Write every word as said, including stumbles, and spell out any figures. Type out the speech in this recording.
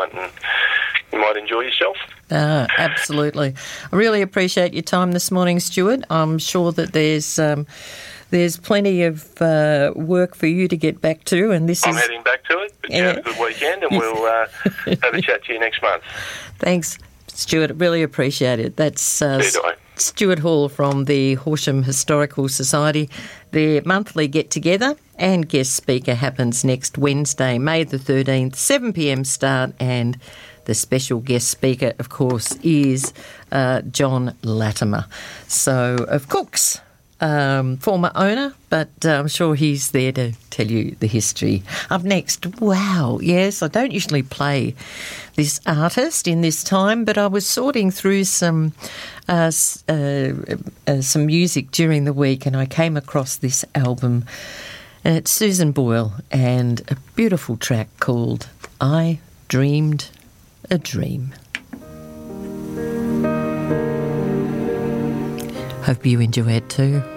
night, and you might enjoy yourself. Ah, absolutely. I really appreciate your time this morning, Stuart. I'm sure that there's um, there's plenty of uh, work for you to get back to, and this I'm is... I'm heading back to it, but you Yeah. have a good weekend, and we'll uh, have a chat to you next month. Thanks, Stuart. Really appreciate it. That's uh, So do I. Stuart Hall from the Horsham Historical Society. Their monthly get-together and guest speaker happens next Wednesday, May the thirteenth, seven p.m. start, and the special guest speaker, of course, is uh, John Latimer. So, of Cook's, um, former owner, but uh, I'm sure he's there to tell you the history. Up next, wow, yes, I don't usually play this artist in this time, but I was sorting through some uh, uh, uh, some music during the week, and I came across this album, and it's Susan Boyle, and a beautiful track called I Dreamed a Dream. Hope you enjoy it too.